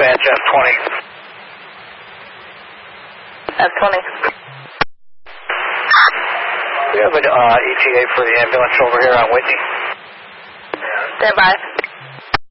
dispatch F20. F20. We have an ETA for the ambulance over here on Whitney. Stand by.